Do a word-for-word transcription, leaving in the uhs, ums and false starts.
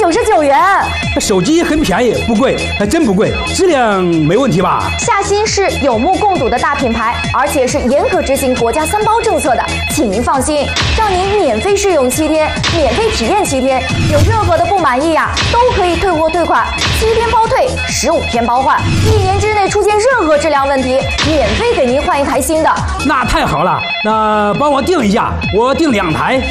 九十九元。 手机很便宜，不贵，还真不贵，质量没问题吧？ 夏新是有目共睹的大品牌，而且是严格执行国家三包政策的，请您放心，让您免费试用七天，免费体验七天，有任何的不满意呀，都可以退货退款，七天包退，十五天包换，一年之内出现任何质量问题，免费给您换一台新的。 那太好了，那帮我订一下，我订两台。